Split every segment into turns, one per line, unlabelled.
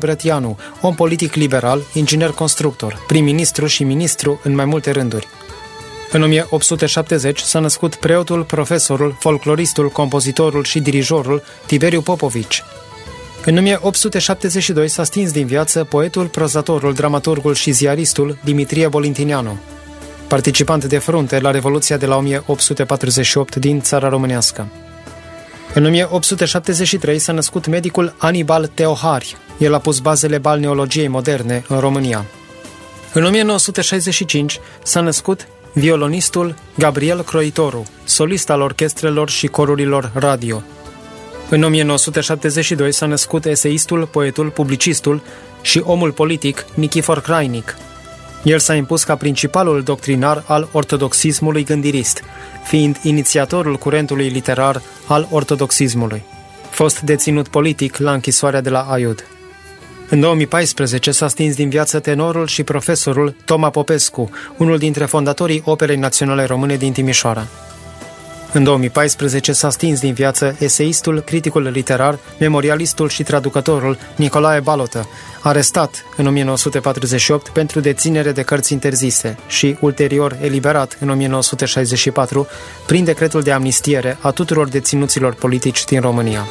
Brătianu, om politic liberal, inginer constructor, prim-ministru și ministru în mai multe rânduri. În 1870 s-a născut preotul, profesorul, folcloristul, compozitorul și dirijorul Tiberiu Popovici. În 1872 s-a stins din viață poetul, prozatorul, dramaturgul și ziaristul Dimitrie Bolintineanu, participant de frunte la Revoluția de la 1848 din țara românească. În 1873 s-a născut medicul Anibal Teohari. El a pus bazele balneologiei moderne în România. În 1965 s-a născut violonistul Gabriel Croitoru, solist al orchestrelor și corurilor radio. În 1972 s-a născut eseistul, poetul, publicistul și omul politic Nichifor Crainic. El s-a impus ca principalul doctrinar al ortodoxismului gândirist, fiind inițiatorul curentului literar al ortodoxismului. Fost deținut politic la închisoarea de la Aiud. În 2014 s-a stins din viață tenorul și profesorul Toma Popescu, unul dintre fondatorii Operei Naționale Române din Timișoara. În 2014 s-a stins din viață eseistul, criticul literar, memorialistul și traducătorul Nicolae Balotă, arestat în 1948 pentru deținere de cărți interzise și ulterior eliberat în 1964 prin decretul de amnistiere a tuturor deținuților politici din România.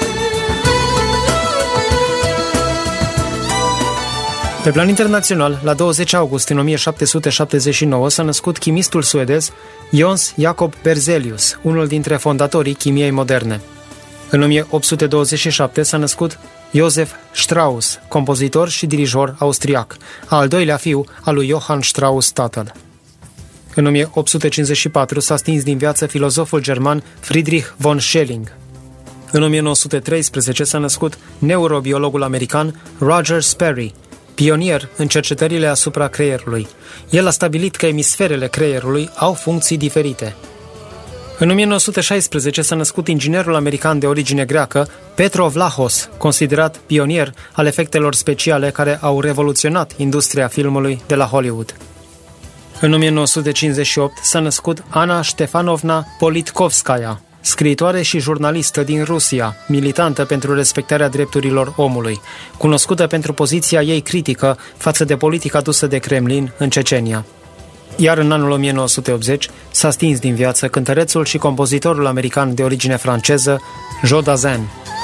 Pe plan internațional, la 20 august în 1779 s-a născut chimistul suedez Jöns Jacob Berzelius, unul dintre fondatorii chimiei moderne. În 1827 s-a născut Josef Strauss, compozitor și dirijor austriac, al doilea fiu al lui Johann Strauss tatăl. În 1854 s-a stins din viață filozoful german Friedrich von Schelling. În 1913 s-a născut neurobiologul american Roger Sperry, pionier în cercetările asupra creierului. El a stabilit că emisferele creierului au funcții diferite. În 1916 s-a născut inginerul american de origine greacă Petro Vlahos, considerat pionier al efectelor speciale care au revoluționat industria filmului de la Hollywood. În 1958 s-a născut Ana Ștefanovna Politkovskaya, scriitoare și jurnalistă din Rusia, militantă pentru respectarea drepturilor omului, cunoscută pentru poziția ei critică față de politica dusă de Kremlin în Cecenia. Iar în anul 1980 s-a stins din viață cântărețul și compozitorul american de origine franceză Joe Dassin.